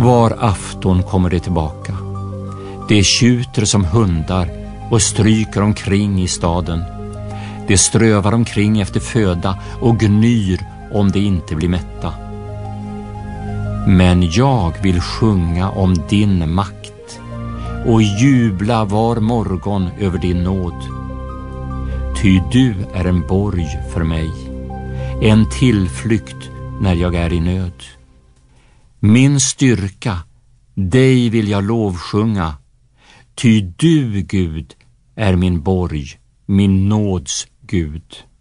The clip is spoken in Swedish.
Var afton kommer det tillbaka. Det tjuter som hundar och stryker omkring i staden. Det strövar omkring efter föda och gnyr om det inte blir mätta. Men jag vill sjunga om din makt och jubla var morgon över din nåd. Ty du är en borg för mig, en tillflykt när jag är i nöd. Min styrka, dig vill jag lovsjunga, ty du, Gud, är min borg, min nåds Gud.